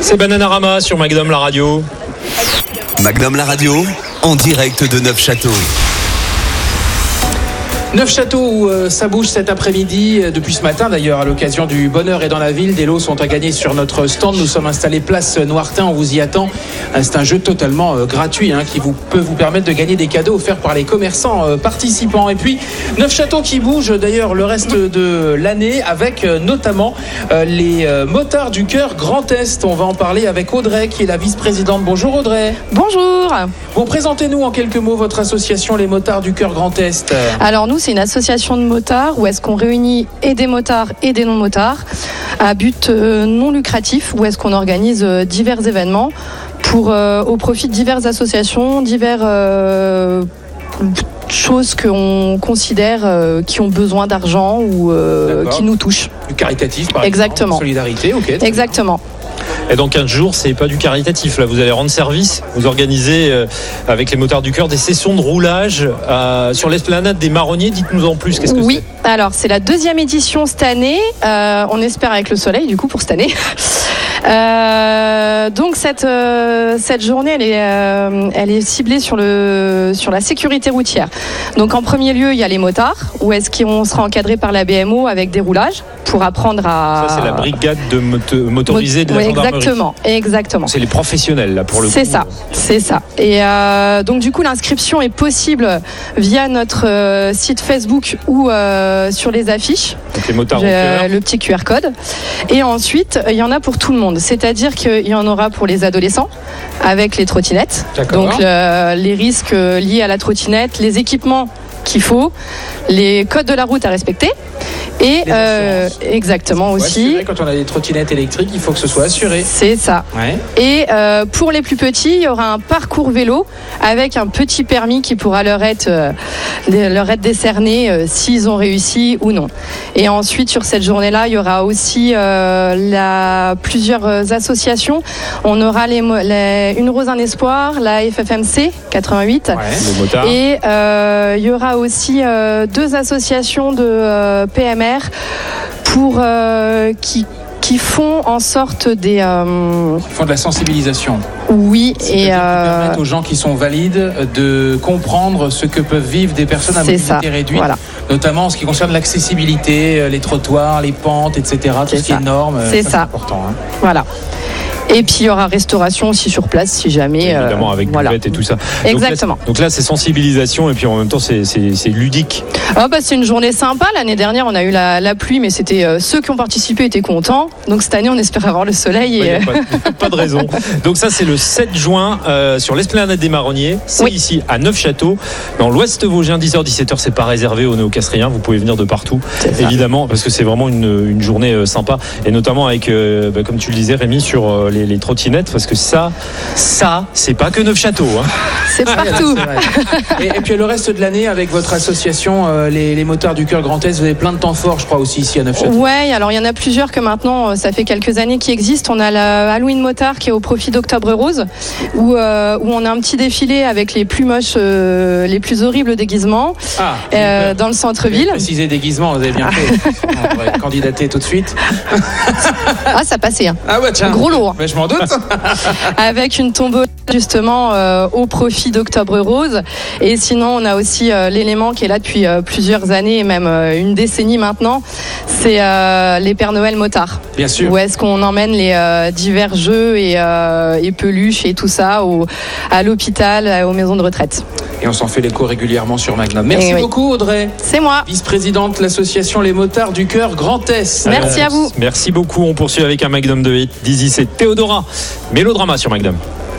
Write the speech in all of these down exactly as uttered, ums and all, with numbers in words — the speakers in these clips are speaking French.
C'est Bananarama sur Magnum la radio. Magnum la radio, en direct de Neufchâteau. Neufchâteau où euh, ça bouge cet après-midi, euh, depuis ce matin d'ailleurs, à l'occasion du Bonheur est dans la ville. Des lots sont à gagner sur notre stand. Nous sommes installés place Noirtin, on vous y attend. Euh, c'est un jeu totalement euh, gratuit hein, qui vous, peut vous permettre de gagner des cadeaux offerts par les commerçants euh, participants. Et puis Neufchâteau qui bouge d'ailleurs le reste de l'année avec euh, notamment euh, les euh, motards du cœur Grand Est. On va en parler avec Audrey qui est la vice-présidente. Bonjour Audrey. Bonjour. Bon, présentez-nous en quelques mots votre association Les Motards du cœur Grand Est. Alors nous, c'est une association de motards où est-ce qu'on réunit et des motards et des non-motards à but euh, non lucratif, où est-ce qu'on organise euh, divers événements pour, euh, au profit de diverses associations, divers euh, choses qu'on considère euh, qui ont besoin d'argent ou euh, qui nous touchent. Du caritatif par Exactement. exemple. Solidarité, ok. Exactement. Et dans quinze jours, c'est pas du caritatif. Là, vous allez rendre service. Vous organisez euh, avec les motards du cœur des sessions de roulage euh, sur l'esplanade des Marronniers. Dites-nous en plus. Qu'est-ce que oui, c'est ? Alors c'est la deuxième édition cette année. Euh, on espère avec le soleil du coup pour cette année. Euh, donc cette euh, cette journée, elle est euh, elle est ciblée sur le sur la sécurité routière. Donc en premier lieu, il y a les motards où est-ce qu'on sera encadré par la B M O avec des roulages pour apprendre à. Ça c'est la brigade de moto- motorisée de la oui, gendarmerie. Exactement, exactement. C'est les professionnels là pour le coup. C'est ça, c'est ça. Et euh, donc du coup l'inscription est possible via notre euh, site Facebook ou euh, sur les affiches. Donc les motards au Je- cœur. le petit Q R code. Et ensuite il y en a pour tout le monde. C'est-à-dire qu'il y en aura pour les adolescents avec les trottinettes. D'accord. Donc le- les risques liés à la trottinette, les équipements qu'il faut, les codes de la route à respecter. Et Les euh, exactement Faut aussi. assurer, quand on a des trottinettes électriques, il faut que ce soit assuré. C'est ça. Ouais. Et euh, pour les plus petits, il y aura un parcours vélo avec un petit permis qui pourra leur être, euh, leur être décerné euh, s'ils ont réussi ou non. Et ensuite, sur cette journée-là, il y aura aussi euh, la, plusieurs associations. On aura les, mo- les Une Rose, un Espoir, la F F M C quatre-vingt-huit. Ouais. Les motards. Et euh, il y aura aussi euh, deux associations de euh, P M R pour euh, qui qui font en sorte des euh, Ils font de la sensibilisation. oui C'est-à-dire et qu'ils euh, permettent aux gens qui sont valides de comprendre ce que peuvent vivre des personnes à C'est mobilité ça, réduite, voilà. notamment en ce qui concerne l'accessibilité, les trottoirs, les pentes, et cetera. Tout C'est ce qui est ça. normes, C'est ça, ça. c'est important. Hein. voilà. Et puis il y aura restauration aussi sur place si jamais. euh, Évidemment avec voilà. buvette et tout ça. Exactement. Donc là, donc là, c'est sensibilisation et puis en même temps c'est, c'est, c'est ludique. Ah bah, c'est une journée sympa. L'année dernière, on a eu la, la pluie, mais c'était euh, ceux qui ont participé étaient contents. Donc cette année, on espère avoir le soleil. Il Et, n'y a pas, pas de raison. Donc ça c'est le sept juin euh, sur l'esplanade des Marronniers. C'est Oui. ici à Neufchâteau, dans l'Ouest Vosgien, dix heures dix-sept heures. C'est pas réservé aux néo-castriens. Vous pouvez venir de partout, évidemment, parce que c'est vraiment une, une journée euh, sympa et notamment avec, euh, bah, comme tu le disais, Rémi, sur euh, les, les trottinettes. Parce que ça, ça, c'est pas que Neufchâteau. Hein. c'est partout. C'est vrai. et, et puis le reste de l'année, avec votre association, euh, les, les motards du cœur Grand Est, vous avez plein de temps forts, je crois, aussi ici à Neufchâteau. Ouais, alors il y en a plusieurs que maintenant, euh, ça fait quelques années qui existent. On a la Halloween Motard qui est au profit d'Octobre Rose, où, euh, où on a un petit défilé avec les plus moches, euh, les plus horribles déguisements Ah, euh, dans le centre-ville. Préciser déguisement, vous avez bien fait. On pourrait candidater tout de suite. Ah, ça passait. Hein. Ah ouais, tiens. Gros lot. Hein. Mais je m'en doute. Avec une tombola justement euh, au profit d'Octobre Rose. Et sinon, on a aussi euh, l'élément qui est là depuis euh, plusieurs années et même euh, une décennie maintenant. C'est euh, les Pères Noël motards. Bien sûr. Où est-ce qu'on emmène les euh, divers jeux et, euh, et peluches et tout ça au, à l'hôpital, euh, aux maisons de retraite. Et on s'en fait l'écho régulièrement sur Magnum. Merci Et oui. beaucoup Audrey, C'est moi. vice-présidente de l'association Les Motards du Cœur Grand Est. Merci à vous. Merci beaucoup. On poursuit avec un Magnum de hit. D'ici c'est Théodora. Mélodrama sur Magnum.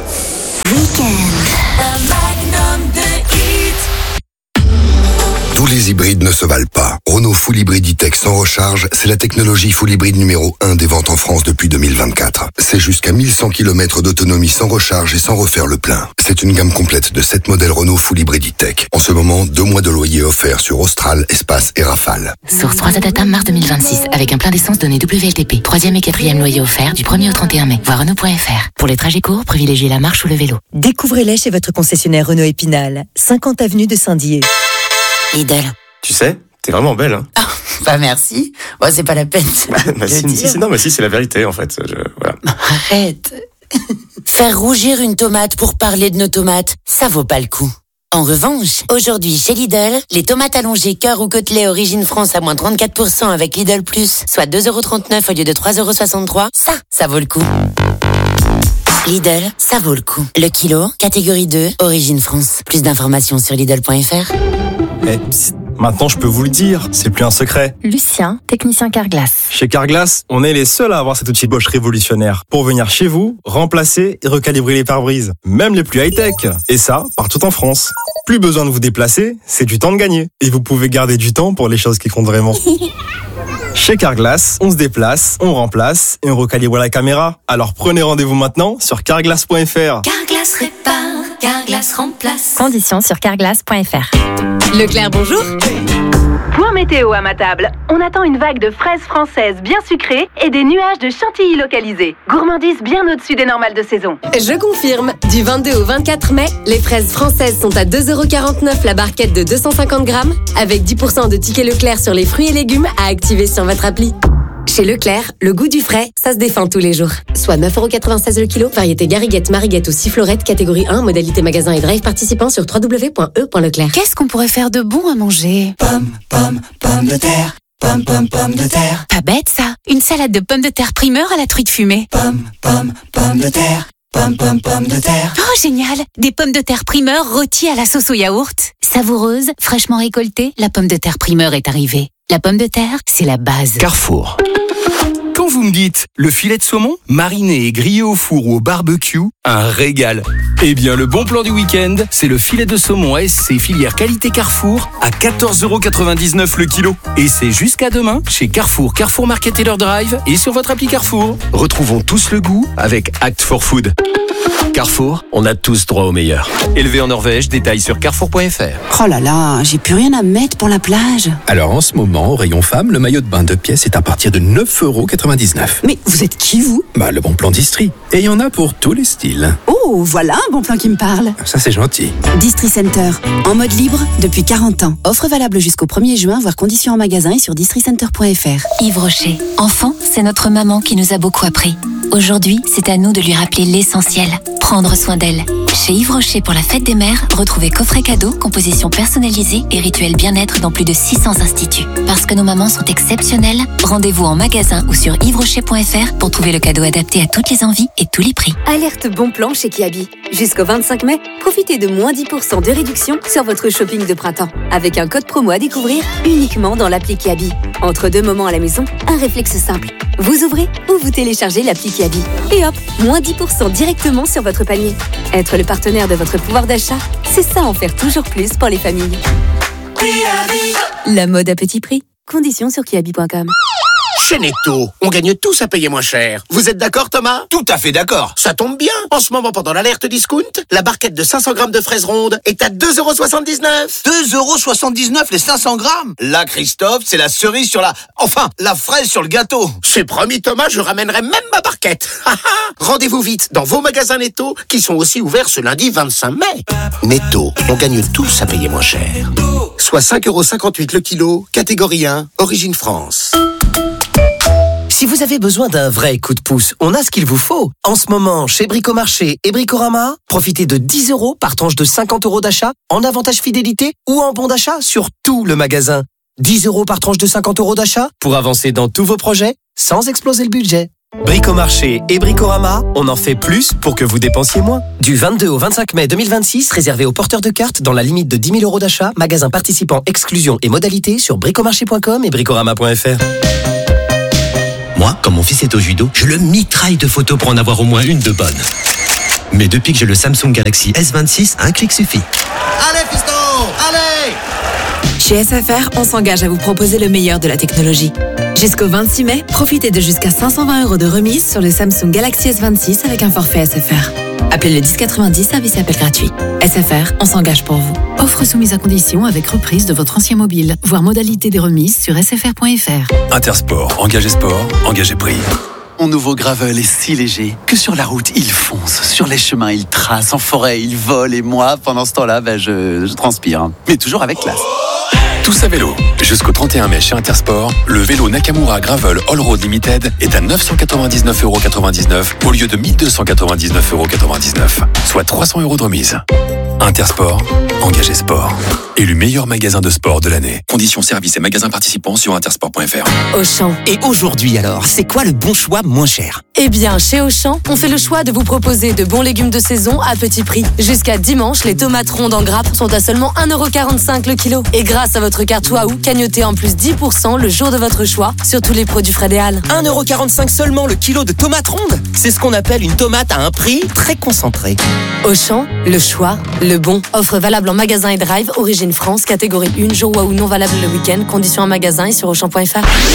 Tous les hybrides ne se valent pas. Renault Full Hybrid E-Tech sans recharge, c'est la technologie Full Hybrid numéro un des ventes en France depuis deux mille vingt-quatre. C'est jusqu'à mille cent kilomètres d'autonomie sans recharge et sans refaire le plein. C'est une gamme complète de sept modèles Renault Full Hybrid E-Tech. En ce moment, deux mois de loyer offerts sur Austral, Espace et Rafale. Source trois Adata mars deux mille vingt-six avec un plein d'essence donné W L T P. Troisième et quatrième loyer offert du premier au trente et un mai. Voir Renault point F R. Pour les trajets courts, privilégiez la marche ou le vélo. Découvrez-les chez votre concessionnaire Renault Épinal, cinquante avenue de Saint-Dié. Lidl. Tu sais, T'es vraiment belle, hein. Ah, bah merci. Bon, c'est pas la peine. bah, si, si, si, non, mais si, c'est la vérité, en fait. Je, voilà. Arrête. Faire rougir une tomate pour parler de nos tomates, ça vaut pas le coup. En revanche, aujourd'hui chez Lidl, les tomates allongées cœur ou côtelets origine France à moins trente-quatre pour cent avec Lidl Plus, soit deux euros trente-neuf au lieu de trois euros soixante-trois, ça, ça vaut le coup. Lidl, ça vaut le coup. Le kilo, catégorie deux, origine France. Plus d'informations sur Lidl point F R. Eh, psst, maintenant je peux vous le dire, c'est plus un secret. Lucien, technicien Carglass. Chez Carglass, on est les seuls à avoir cet outil Bosch révolutionnaire pour venir chez vous, remplacer et recalibrer les pare-brises, même les plus high-tech. Et ça, partout en France. Plus besoin de vous déplacer, c'est du temps de gagner. Et vous pouvez garder du temps pour les choses qui comptent vraiment. Chez Carglass, on se déplace, on remplace et on recalibre la caméra. Alors prenez rendez-vous maintenant sur carglass point F R. Carglass répare, Carglass remplace. Conditions sur carglass point F R. Leclerc, bonjour. Point météo à ma table. On attend une vague de fraises françaises bien sucrées et des nuages de chantilly localisés. Gourmandise bien au-dessus des normales de saison. Je confirme. Du vingt-deux au vingt-quatre mai, les fraises françaises sont à deux euros quarante-neuf la barquette de deux cent cinquante grammes, avec dix pour cent de tickets Leclerc sur les fruits et légumes à activer sur votre appli. Chez Leclerc, le goût du frais, ça se défend tous les jours. Soit neuf euros quatre-vingt-seize le kilo, variété Gariguette, Mariguette ou Sifflorette, catégorie un, modalité magasin et drive participant sur w w w point e point leclerc. Qu'est-ce qu'on pourrait faire de bon à manger? Pomme, pomme, pomme de terre. Pomme, pomme, pomme de terre. Pas bête ça. Une salade de pommes de terre primeur à la truite fumée. Pomme, pomme, pomme de terre. Pomme, pomme, pomme de terre. Oh génial. Des pommes de terre primeur rôties à la sauce au yaourt. Savoureuse, fraîchement récoltée, la pomme de terre primeur est arrivée. La pomme de terre, c'est la base. Carrefour. Quand vous me dites le filet de saumon, mariné et grillé au four ou au barbecue, un régal. Eh bien, le bon plan du week-end, c'est le filet de saumon A S C filière qualité Carrefour à quatorze euros quatre-vingt-dix-neuf le kilo. Et c'est jusqu'à demain chez Carrefour, Carrefour Market Taylor Drive et sur votre appli Carrefour. Retrouvons tous le goût avec Act for Food. Carrefour, on a tous droit au meilleur. Élevé en Norvège, détails sur carrefour point F R. Oh là là, j'ai plus rien à mettre pour la plage. Alors en ce moment, au rayon femme, le maillot de bain de pièces est à partir de neuf euros quatre-vingt-dix-neuf. Mais vous êtes qui, vous? Bah, le bon plan d'Istri. Et il y en a pour tous les styles. Oh, voilà un bon plan qui me parle. Ça, c'est gentil. Distri Center, en mode libre depuis quarante ans. Offre valable jusqu'au premier juin, voire conditions en magasin et sur distri center point F R. Yves Rocher. Enfant, c'est notre maman qui nous a beaucoup appris. Aujourd'hui, c'est à nous de lui rappeler l'essentiel. Prendre soin d'elle. Chez Yves Rocher pour la fête des mères, retrouvez coffret cadeau, composition personnalisée et rituel bien-être dans plus de six cents instituts. Parce que nos mamans sont exceptionnelles, rendez-vous en magasin ou sur yves rocher point F R pour trouver le cadeau adapté à toutes les envies et tous les prix. Alerte bon plan chez Kiabi. Jusqu'au vingt-cinq mai, profitez de moins dix pour cent de réduction sur votre shopping de printemps. Avec un code promo à découvrir uniquement dans l'appli Kiabi. Entre deux moments à la maison, un réflexe simple. Vous ouvrez ou vous téléchargez l'appli Kiabi. Et hop, moins dix pour cent directement sur votre panier. Être le partenaire de votre pouvoir d'achat, c'est ça en faire toujours plus pour les familles. La mode à petit prix. Conditions sur kiabi point com. Chez Netto, on gagne tous à payer moins cher. Vous êtes d'accord, Thomas? Tout à fait d'accord. Ça tombe bien. En ce moment, pendant l'alerte discount, la barquette de cinq cents grammes de fraises rondes est à deux euros soixante-dix-neuf. deux euros soixante-dix-neuf les cinq cents grammes. Là, Christophe, c'est la cerise sur la... Enfin, la fraise sur le gâteau. C'est promis, Thomas, je ramènerai même ma barquette. Rendez-vous vite dans vos magasins Netto, qui sont aussi ouverts ce lundi vingt-cinq mai. Netto, on gagne tous à payer moins cher. Soit cinq euros cinquante-huit le kilo, catégorie un, origine France. Si vous avez besoin d'un vrai coup de pouce, on a ce qu'il vous faut. En ce moment, chez Bricomarché et Bricorama, profitez de dix euros par tranche de cinquante euros d'achat en avantage fidélité ou en bon d'achat sur tout le magasin. dix euros par tranche de cinquante euros d'achat pour avancer dans tous vos projets sans exploser le budget. Bricomarché et Bricorama, on en fait plus pour que vous dépensiez moins. Du vingt-deux au vingt-cinq mai deux mille vingt-six, réservé aux porteurs de cartes dans la limite de dix mille euros d'achat, magasin participant, exclusion et modalités sur bricomarché point com et bricorama point F R. Moi, quand mon fils est au judo, je le mitraille de photos pour en avoir au moins une de bonne. Mais depuis que j'ai le Samsung Galaxy S vingt-six, un clic suffit. Allez, fiston, allez! Chez S F R, on s'engage à vous proposer le meilleur de la technologie. Jusqu'au vingt-six mai, profitez de jusqu'à cinq cent vingt euros de remise sur le Samsung Galaxy S vingt-six avec un forfait S F R. Appelez le dix quatre-vingt-dix, service appel gratuit. S F R, on s'engage pour vous. Offre soumise à condition avec reprise de votre ancien mobile. Voir modalité des remises sur s f r point f r. Intersport, engagé sport, engagé prix. Mon nouveau Gravel est si léger que sur la route, il fonce. Sur les chemins, il trace. En forêt, il vole. Et moi, pendant ce temps-là, ben, je, je transpire. Mais toujours avec classe. Tous à vélo. Jusqu'au trente et un mai chez Intersport, le vélo Nakamura Gravel All-Road Limited est à neuf cent quatre-vingt-dix-neuf euros quatre-vingt-dix-neuf au lieu de mille deux cent quatre-vingt-dix-neuf euros quatre-vingt-dix-neuf, soit trois cents euros de remise. Intersport, engagé sport. Élu meilleur magasin de sport de l'année. Conditions services et magasins participants sur intersport point f r. Auchan. Et aujourd'hui alors, c'est quoi le bon choix moins cher? Eh bien, chez Auchan, on fait le choix de vous proposer de bons légumes de saison à petit prix. Jusqu'à dimanche, les tomates rondes en grappe sont à seulement un euro quarante-cinq le kilo. Et grâce à votre carte Waouh, cagnotez en plus dix pour cent le jour de votre choix sur tous les produits Fred et Halles. un euro quarante-cinq seulement le kilo de tomates rondes. C'est ce qu'on appelle une tomate à un prix très concentré. Auchan, le choix, le bon. Offre valable en magasin et drive, origine France, catégorie un, jour Waouh non valable le week-end. Conditions en magasin et sur auchan point f r.